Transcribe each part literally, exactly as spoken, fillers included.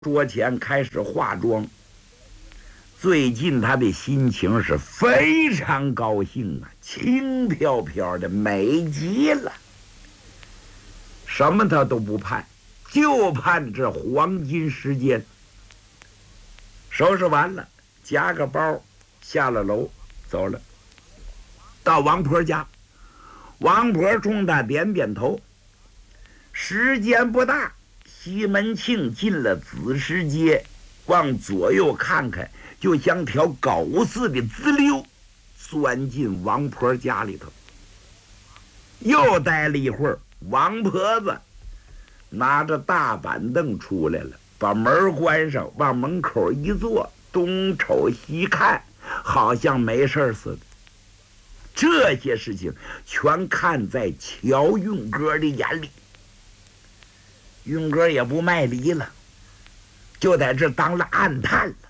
桌前开始化妆。最近他的心情是非常高兴啊，轻飘飘的，美极了。什么他都不盼，就盼这黄金时间。收拾完了，夹个包，下了楼，走了。到王婆家，王婆冲他点点头。时间不大，西门庆进了子时街，往左右看看，就像条狗似的滋溜钻进王婆家里头。又待了一会儿，王婆子拿着大板凳出来了，把门关上，往门口一坐，东瞅西看，好像没事似的。这些事情全看在乔运哥的眼里。运哥也不卖梨了，就在这当了暗探了。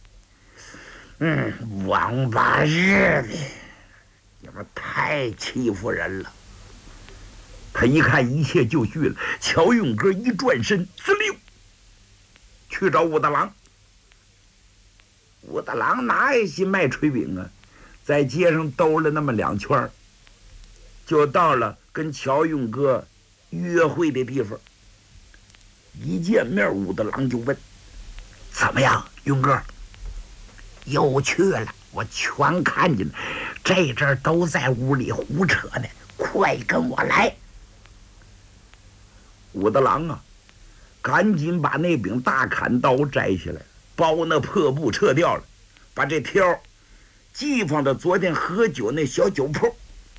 嗯，王八日的，你们太欺负人了。他一看一切就绪了，乔运哥一转身，滋溜去找武大郎。武大郎哪有心卖炊饼啊，在街上兜了那么两圈，就到了跟乔运哥约会的地方。一见面，武大郎就问：“怎么样，运哥？”又去了，我全看见了，这阵儿都在屋里胡扯呢，快跟我来！武大郎啊，赶紧把那柄大砍刀摘下来，包那破布撤掉了，把这挑系放到昨天喝酒那小酒铺，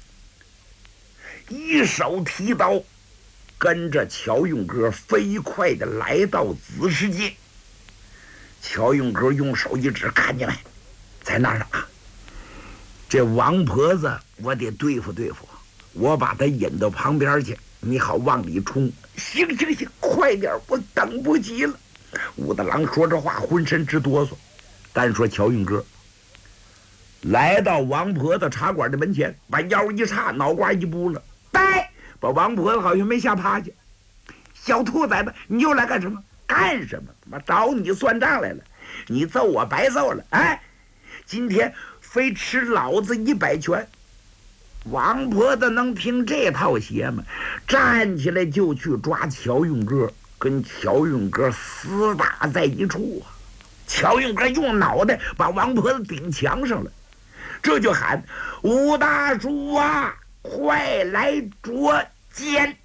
一手提刀，跟着乔运哥飞快的来到子时街。乔运哥用手一指，看见没，在那儿啊。这王婆子我得对付对付，我把她引到旁边去，你好往里冲。行行行，快点，我等不及了。武大郎说这话浑身直哆嗦。单说乔运哥来到王婆子茶馆的门前，把腰一叉，脑瓜一拨了，呆，把王婆子好像没吓趴下。小兔崽子，你又来干什么？干什么？他妈找你算账来了！你揍我白揍了！哎，今天非吃老子一百拳！王婆子能听这套邪吗？站起来就去抓乔运哥，跟乔运哥厮打在一处啊！乔运哥用脑袋把王婆子顶墙上了，这就喊：“武大叔啊，快来捉奸！”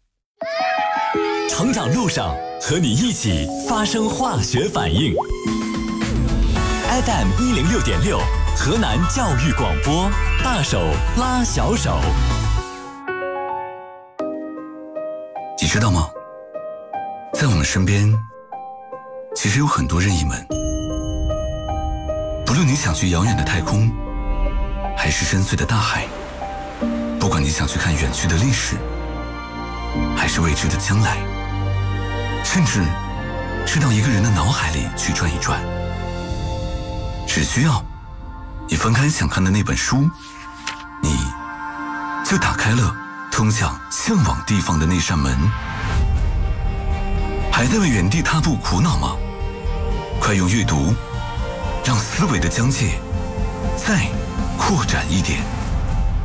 成长路上和你一起发生化学反应。F M 一零六点六，河南教育广播，大手拉小手。 你知道吗？在我们身边，其实有很多任意门。不论你想去遥远的太空，还是深邃的大海，不管你想去看远去的历史，还是未知的将来，甚至是到一个人的脑海里去转一转，只需要你翻开想看的那本书，你就打开了通向向往地方的那扇门。还在为原地踏步苦恼吗？快用阅读让思维的疆界再扩展一点。